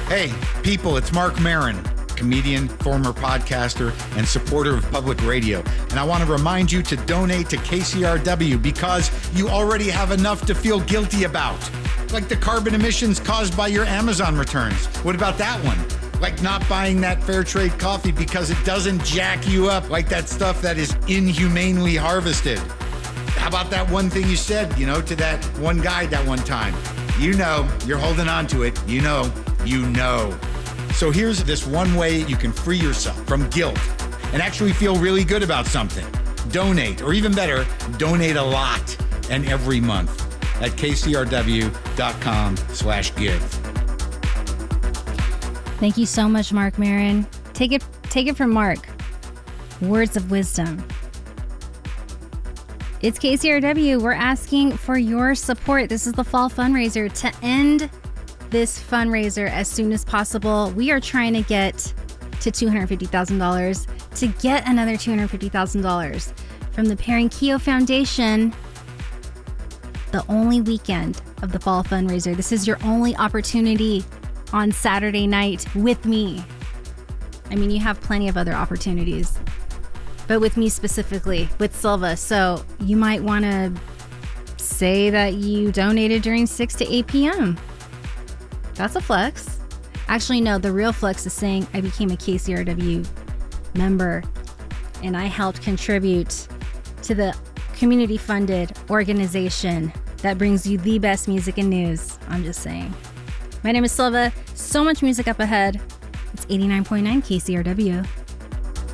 Hey, people, it's Mark Maron, comedian, former podcaster, and supporter of public radio. And I want to remind you to donate to KCRW because you already have enough to feel guilty about. Like the carbon emissions caused by your Amazon returns. What about that one? Like not buying that fair trade coffee because it doesn't jack you up like that stuff that is inhumanely harvested. How about that one thing you said, to that one guy that one time? You're holding on to it. You know. So here's this one way you can free yourself from guilt and actually feel really good about something. Donate, or even better, donate a lot and every month at kcrw.com/give. Thank you so much, Mark Maron. Take it from Mark. Words of wisdom. It's KCRW. We're asking for your support. This is the fall fundraiser. To end this fundraiser as soon as possible, we are trying to get to $250,000 to get another $250,000 from the Perrin Keogh Foundation. The only weekend of the fall fundraiser. This is your only opportunity on Saturday night with me. I mean, you have plenty of other opportunities, but with me specifically, with Silva. So you might want to say that you donated during 6 to 8 p.m. That's a flex. Actually, no, the real flex is saying I became a KCRW member and I helped contribute to the community-funded organization that brings you the best music and news. I'm just saying. My name is Silva. So much music up ahead. It's 89.9 KCRW.